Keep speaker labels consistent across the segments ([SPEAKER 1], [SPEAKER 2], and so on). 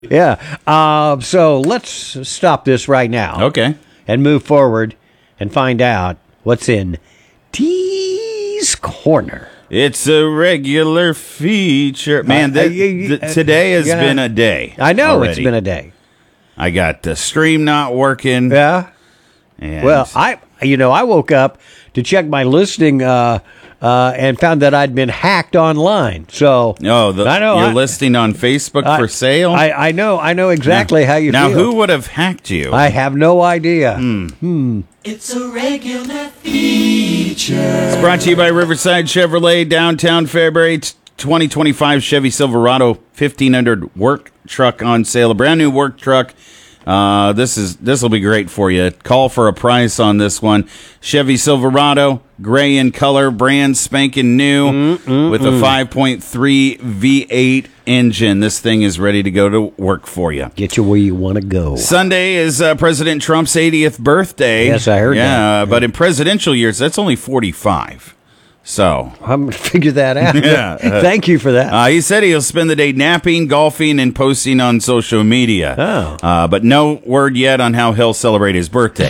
[SPEAKER 1] Yeah. So let's stop this right now.
[SPEAKER 2] Okay.
[SPEAKER 1] And move forward and find out what's in T's Corner.
[SPEAKER 2] It's a regular feature. Man, today has been a day.
[SPEAKER 1] I know
[SPEAKER 2] already.
[SPEAKER 1] It's been a day.
[SPEAKER 2] I got the stream not working.
[SPEAKER 1] Yeah.
[SPEAKER 2] And
[SPEAKER 1] Well, I woke up to check my listing and found that I'd been hacked online. So
[SPEAKER 2] your listing on Facebook for sale?
[SPEAKER 1] I know exactly how you
[SPEAKER 2] now,
[SPEAKER 1] feel.
[SPEAKER 2] who would have hacked you?
[SPEAKER 1] I have no idea.
[SPEAKER 3] It's a regular feature.
[SPEAKER 2] It's brought to you by Riverside Chevrolet, downtown Fairbury. 2025 Chevy Silverado 1500 work truck on sale. A brand new work truck. This will be great for you. Call for a price on this one. Chevy Silverado, gray in color, brand spanking new with a 5.3 V8 engine. This thing is ready to go to work for you.
[SPEAKER 1] Get you where you want to go.
[SPEAKER 2] Sunday is President Trump's 80th birthday.
[SPEAKER 1] Yes, I heard that.
[SPEAKER 2] Yeah, but in presidential years, that's only 45. So
[SPEAKER 1] I'm going to figure that out.
[SPEAKER 2] Yeah.
[SPEAKER 1] Thank you for that.
[SPEAKER 2] he said he'll spend the day napping, golfing, and posting on social media. But no word yet on how he'll celebrate his birthday.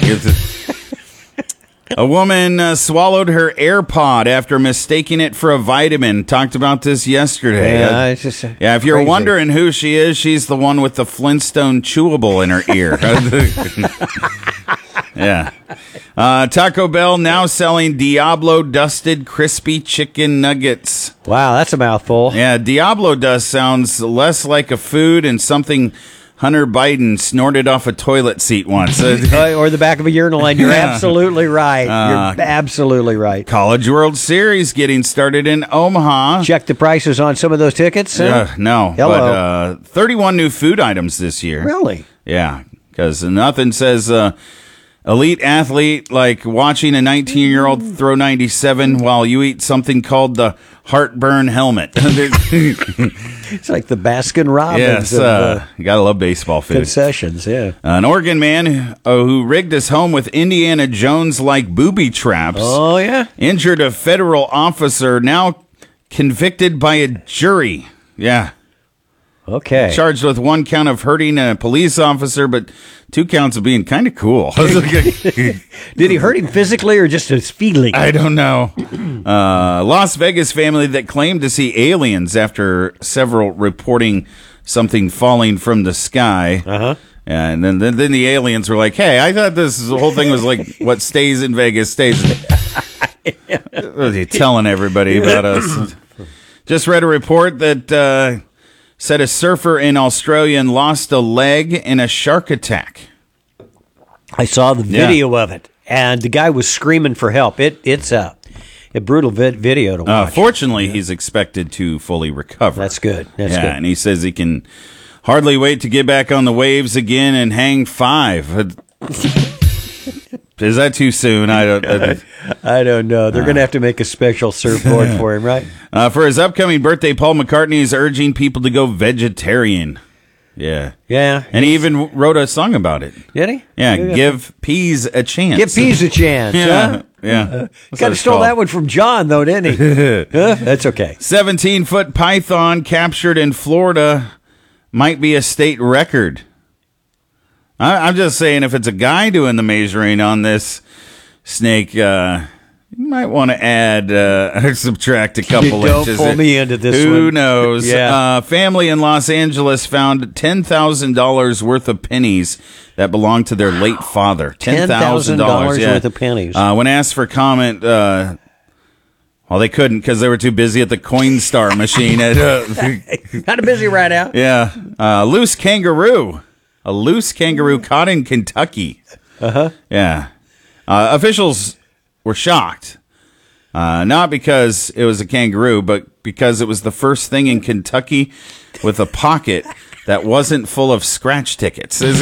[SPEAKER 2] A woman swallowed her AirPod after mistaking it for a vitamin. Talked about this yesterday.
[SPEAKER 1] Yeah, it's just
[SPEAKER 2] if you're
[SPEAKER 1] crazy.
[SPEAKER 2] wondering who she is, she's the one with the Flintstone chewable in her ear. Yeah. Taco Bell now selling Diablo dusted crispy chicken nuggets.
[SPEAKER 1] Wow, that's a mouthful.
[SPEAKER 2] Yeah, Diablo dust sounds less like a food and something Hunter Biden snorted off a toilet seat once.
[SPEAKER 1] Or the back of a urinal line. You're
[SPEAKER 2] Yeah.
[SPEAKER 1] absolutely right. You're absolutely right.
[SPEAKER 2] College World Series getting started in Omaha.
[SPEAKER 1] Check the prices on some of those tickets.
[SPEAKER 2] No,
[SPEAKER 1] Hello.
[SPEAKER 2] but 31 new food items this year.
[SPEAKER 1] Really?
[SPEAKER 2] Yeah, because nothing says elite athlete like watching a 19-year-old throw 97 while you eat something called the heartburn helmet.
[SPEAKER 1] It's like the Baskin Robbins
[SPEAKER 2] Yes,
[SPEAKER 1] of
[SPEAKER 2] you gotta love baseball food.
[SPEAKER 1] concessions, yeah.
[SPEAKER 2] An Oregon man who rigged his home with Indiana Jones-like booby traps
[SPEAKER 1] Oh, yeah?
[SPEAKER 2] injured a federal officer, now convicted by a jury. Yeah.
[SPEAKER 1] Okay.
[SPEAKER 2] Charged with one count of hurting a police officer, but 2 counts of being kind of cool.
[SPEAKER 1] Did he hurt him physically or just his feelings?
[SPEAKER 2] I don't know. Las Vegas family that claimed to see aliens after several reporting something falling from the sky.
[SPEAKER 1] Uh-huh.
[SPEAKER 2] And then the aliens were like, hey, I thought this whole thing was like what stays in Vegas stays. What are you telling everybody about us? Just read a report that said a surfer in Australia lost a leg in a shark attack.
[SPEAKER 1] I saw the video of it, and the guy was screaming for help. It's a brutal video to watch.
[SPEAKER 2] Fortunately, he's expected to fully recover.
[SPEAKER 1] That's good. That's good.
[SPEAKER 2] And he says he can hardly wait to get back on the waves again and hang 5. Is that too soon? I
[SPEAKER 1] don't know. They're going to have to make a special surfboard for him, right?
[SPEAKER 2] For his upcoming birthday, Paul McCartney is urging people to go vegetarian. Yeah.
[SPEAKER 1] Yeah.
[SPEAKER 2] And he even wrote a song about it.
[SPEAKER 1] Did he?
[SPEAKER 2] Yeah, give peas a chance.
[SPEAKER 1] Give peas a chance.
[SPEAKER 2] Yeah.
[SPEAKER 1] Huh?
[SPEAKER 2] Yeah.
[SPEAKER 1] Kind of stole that one from John, though, didn't he? That's okay.
[SPEAKER 2] 17-foot python captured in Florida might be a state record. I'm just saying, if it's a guy doing the measuring on this snake, you might want to add or subtract a couple inches.
[SPEAKER 1] Don't pull me into this
[SPEAKER 2] Who
[SPEAKER 1] one.
[SPEAKER 2] knows?
[SPEAKER 1] Yeah.
[SPEAKER 2] Family in Los Angeles found $10,000 worth of pennies that belonged to their late father.
[SPEAKER 1] $10,000 worth of pennies.
[SPEAKER 2] When asked for comment, well, they couldn't because they were too busy at the Coinstar machine.
[SPEAKER 1] Kind of busy right now.
[SPEAKER 2] Yeah. Loose kangaroo. A loose kangaroo caught in Kentucky.
[SPEAKER 1] Uh-huh.
[SPEAKER 2] Yeah. Officials were shocked. Not because it was a kangaroo, but because it was the first thing in Kentucky with a pocket that wasn't full of scratch tickets. That's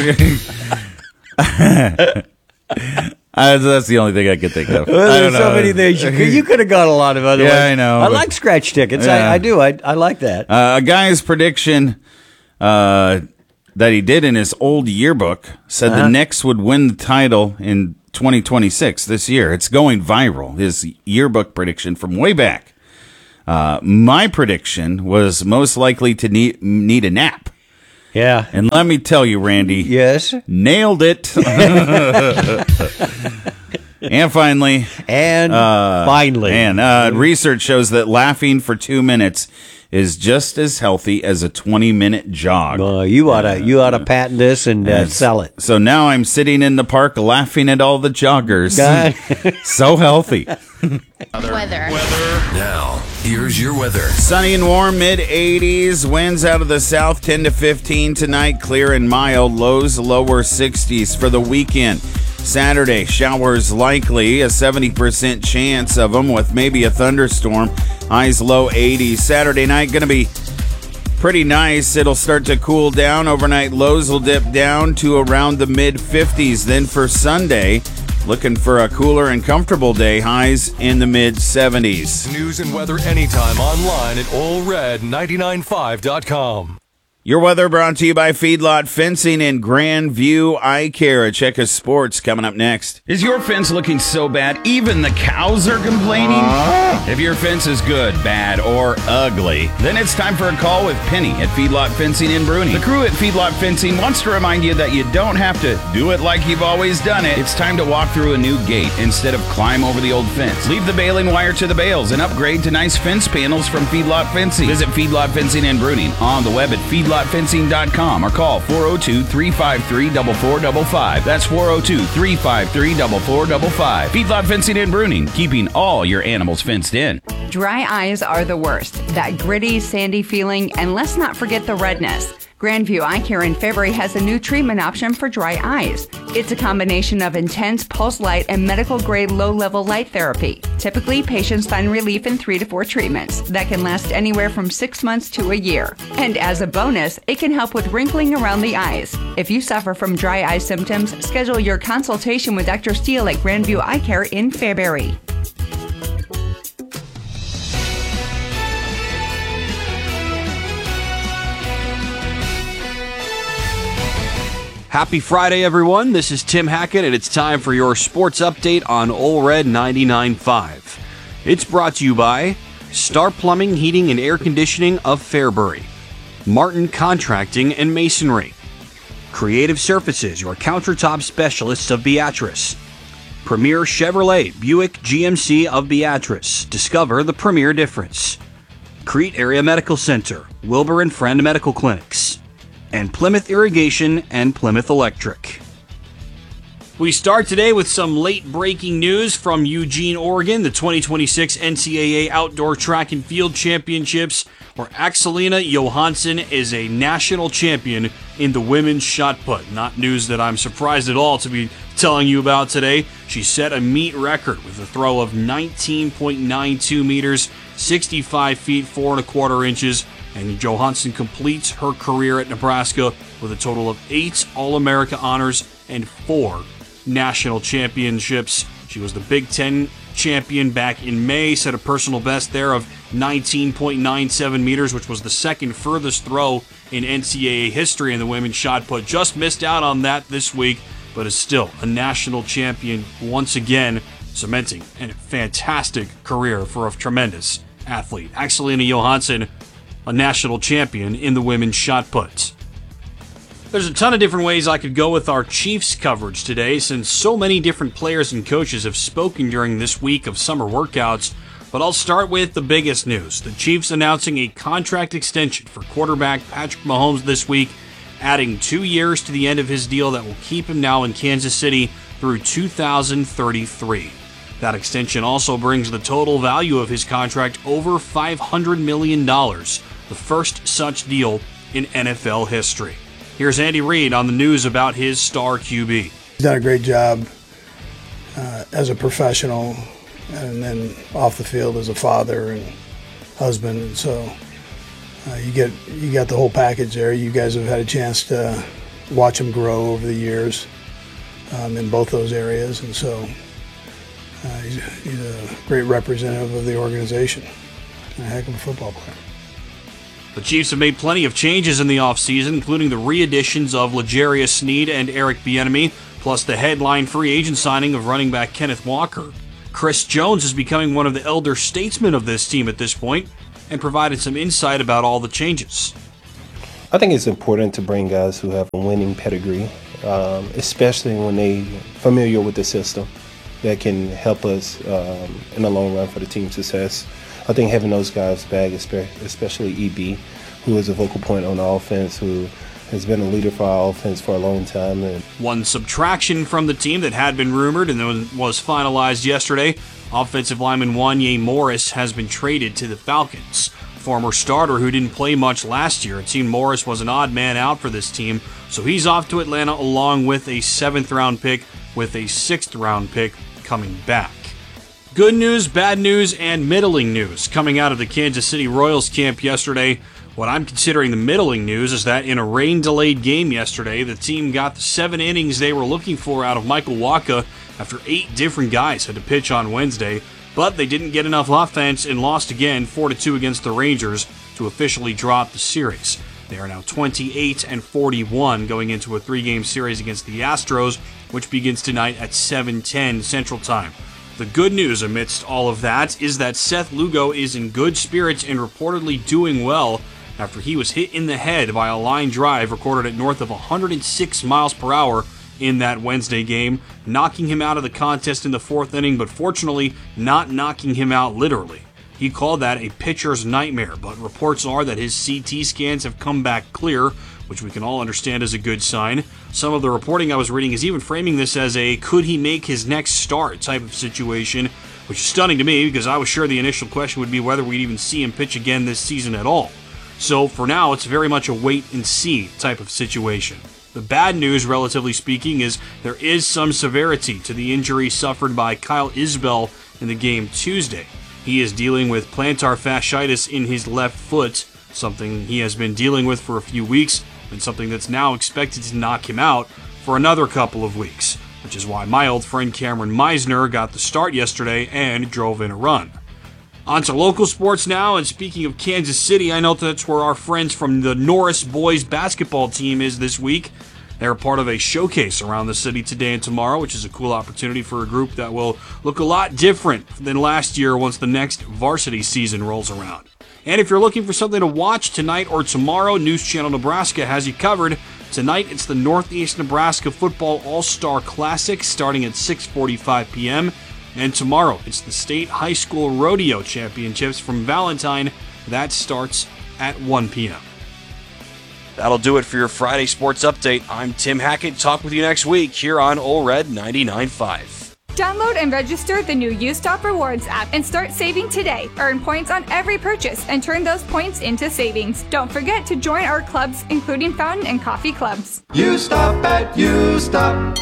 [SPEAKER 2] the only thing I could think of.
[SPEAKER 1] Well, there's so many things. You could have got a lot of other ones.
[SPEAKER 2] Yeah, I know.
[SPEAKER 1] I like scratch tickets.
[SPEAKER 2] Yeah.
[SPEAKER 1] I do. I like that.
[SPEAKER 2] A guy's prediction that he did in his old yearbook said the Knicks would win the title in 2026 this year. It's going viral. His yearbook prediction from way back. My prediction was most likely to need a nap.
[SPEAKER 1] Yeah.
[SPEAKER 2] And let me tell you, Randy.
[SPEAKER 1] Yes.
[SPEAKER 2] Nailed it. And finally. Research shows that laughing for 2 minutes is just as healthy as a 20-minute jog.
[SPEAKER 1] You ought to patent this and sell it.
[SPEAKER 2] So now I'm sitting in the park laughing at all the joggers. So healthy.
[SPEAKER 4] Weather.
[SPEAKER 5] Now, here's your weather.
[SPEAKER 2] Sunny and warm, mid-80s. Winds out of the south, 10 to 15 tonight. Clear and mild. Lows, lower 60s for the weekend. Saturday, showers likely, a 70% chance of them with maybe a thunderstorm. Highs low 80s. Saturday night going to be pretty nice. It'll start to cool down. Overnight lows will dip down to around the mid-50s. Then for Sunday, looking for a cooler and comfortable day. Highs in the mid-70s.
[SPEAKER 5] News and weather anytime online at allred995.com.
[SPEAKER 2] Your weather brought to you by Feedlot Fencing and Grandview Eye Care. A check of sports coming up next. Is your fence looking so bad even the cows are complaining? If your fence is good, bad, or ugly, then it's time for a call with Penny at Feedlot Fencing in Bruning. The crew at Feedlot Fencing wants to remind you that you don't have to do it like you've always done it. It's time to walk through a new gate instead of climb over the old fence. Leave the baling wire to the bales and upgrade to nice fence panels from Feedlot Fencing. Visit Feedlot Fencing in Bruning on the web at feedlotfencing.com or call 402-353-4455. That's 402-353-4455. Feedlot Fencing in Bruning, keeping all your animals fenced in.
[SPEAKER 6] Dry eyes are the worst. That gritty, sandy feeling, and let's not forget the redness. Grandview Eye Care in February has a new treatment option for dry eyes. It's a combination of intense pulse light and medical-grade low-level light therapy. Typically, patients find relief in 3 to 4 treatments that can last anywhere from 6 months to a year. And as a bonus, it can help with wrinkling around the eyes. If you suffer from dry eye symptoms, schedule your consultation with Dr. Steele at Grandview Eye Care in February.
[SPEAKER 7] Happy Friday, everyone. This is Tim Hackett, and it's time for your sports update on Ole Red 99.5. It's brought to you by Star Plumbing, Heating, and Air Conditioning of Fairbury, Martin Contracting and Masonry, Creative Surfaces, your countertop specialists of Beatrice, Premier Chevrolet Buick GMC of Beatrice. Discover the premier difference. Crete Area Medical Center, Wilbur and Friend Medical Clinics, and Plymouth Irrigation and Plymouth Electric. We start today with some late-breaking news from Eugene, Oregon, the 2026 NCAA Outdoor Track and Field Championships, where Axelina Johansson is a national champion in the women's shot put. Not news that I'm surprised at all to be telling you about today. She set a meet record with a throw of 19.92 meters, 65 feet, 4 1/4 inches, and Johansson completes her career at Nebraska with a total of 8 All-America honors and 4 national championships. She was the Big Ten champion back in May, set a personal best there of 19.97 meters, which was the second furthest throw in NCAA history in the women's shot put. Just missed out on that this week, but is still a national champion once again, cementing a fantastic career for a tremendous athlete. Axelina Johansson, a national champion in the women's shot put. There's a ton of different ways I could go with our Chiefs coverage today, since so many different players and coaches have spoken during this week of summer workouts, but I'll start with the biggest news. The Chiefs announcing a contract extension for quarterback Patrick Mahomes this week, adding 2 years to the end of his deal that will keep him now in Kansas City through 2033. That extension also brings the total value of his contract over $500 million, the first such deal in NFL history. Here's Andy Reid on the news about his star QB.
[SPEAKER 8] He's done a great job as a professional, and then off the field as a father and husband, and so you got the whole package there. You guys have had a chance to watch him grow over the years in both those areas, and so he's a great representative of the organization and a heck of a football player.
[SPEAKER 7] The Chiefs have made plenty of changes in the offseason, including the re-additions of L'Jarius Sneed and Eric Bieniemy, plus the headline free agent signing of running back Kenneth Walker. Chris Jones is becoming one of the elder statesmen of this team at this point, and provided some insight about all the changes.
[SPEAKER 4] I think it's important to bring guys who have a winning pedigree, especially when they familiar with the system, that can help us in the long run for the team's success. I think having those guys back, especially EB, who is a focal point on the offense, who has been a leader for our offense for a long time. And
[SPEAKER 7] one subtraction from the team that had been rumored and then was finalized yesterday. Offensive lineman Wanye Morris has been traded to the Falcons. Former starter who didn't play much last year. It seemed Morris was an odd man out for this team, so he's off to Atlanta along with a 7th-round pick, with a 6th-round pick coming back. Good news, bad news, and middling news coming out of the Kansas City Royals camp yesterday. What I'm considering the middling news is that in a rain-delayed game yesterday, the team got the 7 innings they were looking for out of Michael Wacha after 8 different guys had to pitch on Wednesday, but they didn't get enough offense and lost again 4-2 against the Rangers to officially drop the series. They are now 28-41 going into a 3-game series against the Astros, which begins tonight at 7:10 Central Time. The good news amidst all of that is that Seth Lugo is in good spirits and reportedly doing well after he was hit in the head by a line drive recorded at north of 106 miles per hour in that Wednesday game, knocking him out of the contest in the 4th inning, but fortunately not knocking him out literally. He called that a pitcher's nightmare, but reports are that his CT scans have come back clear, which we can all understand is a good sign. Some of the reporting I was reading is even framing this as a could he make his next start type of situation, which is stunning to me because I was sure the initial question would be whether we'd even see him pitch again this season at all. So for now, it's very much a wait and see type of situation. The bad news, relatively speaking, is there is some severity to the injury suffered by Kyle Isbell in the game Tuesday. He is dealing with plantar fasciitis in his left foot, something he has been dealing with for a few weeks, and something that's now expected to knock him out for another couple of weeks, which is why my old friend Cameron Meisner got the start yesterday and drove in a run. On to local sports now, and speaking of Kansas City, I know that's where our friends from the Norris boys basketball team is this week. They're part of a showcase around the city today and tomorrow, which is a cool opportunity for a group that will look a lot different than last year once the next varsity season rolls around. And if you're looking for something to watch tonight or tomorrow, News Channel Nebraska has you covered. Tonight, it's the Northeast Nebraska Football All-Star Classic starting at 6:45 p.m., and tomorrow, it's the State High School Rodeo Championships from Valentine. That starts at 1 p.m. That'll do it for your Friday Sports Update. I'm Tim Hackett. Talk with you next week here on Ole Red 99.5.
[SPEAKER 9] Download and register the new U-Stop Rewards app and start saving today. Earn points on every purchase and turn those points into savings. Don't forget to join our clubs, including fountain and coffee clubs.
[SPEAKER 3] U-Stop at U-Stop.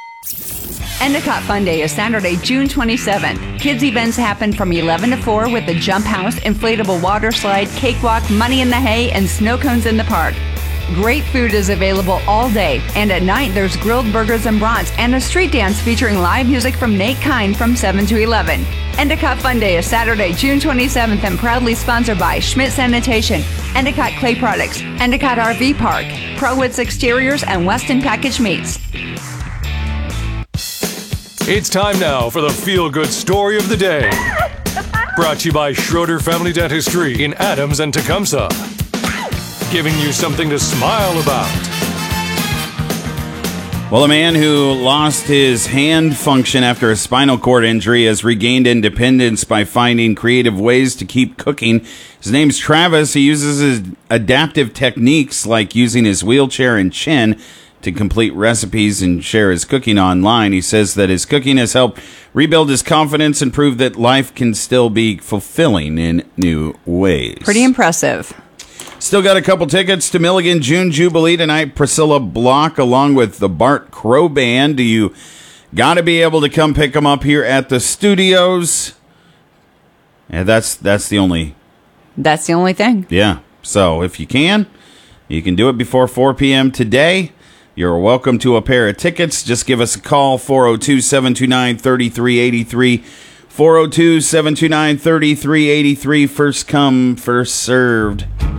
[SPEAKER 6] Endicott Fun Day is Saturday, June 27th. Kids events happen from 11 to 4 with the Jump House, inflatable water slide, cakewalk, money in the hay, and snow cones in the park. Great food is available all day, and at night there's grilled burgers and brats and a street dance featuring live music from Nate Kine from 7 to 11. Endicott Fun Day is Saturday, June 27th, and proudly sponsored by Schmidt Sanitation, Endicott Clay Products, Endicott RV Park, ProWoods Exteriors, and Weston Packaged Meats.
[SPEAKER 5] It's time now for the feel-good story of the day. Brought to you by Schroeder Family Dentistry in Adams and Tecumseh. Giving you something to smile about.
[SPEAKER 2] Well, a man who lost his hand function after a spinal cord injury has regained independence by finding creative ways to keep cooking. His name's Travis. He uses his adaptive techniques like using his wheelchair and chin to complete recipes and share his cooking online. He says that his cooking has helped rebuild his confidence and prove that life can still be fulfilling in new ways.
[SPEAKER 6] Pretty impressive.
[SPEAKER 2] Still got a couple tickets to Milligan June Jubilee tonight. Priscilla Block along with the Bart Crow Band. You got to be able to come pick them up here at the studios. And that's the only...
[SPEAKER 6] That's the only thing.
[SPEAKER 2] Yeah. So if you can do it before 4 p.m. today. You're welcome to a pair of tickets. Just give us a call, 402-729-3383. 402-729-3383. First come, first served.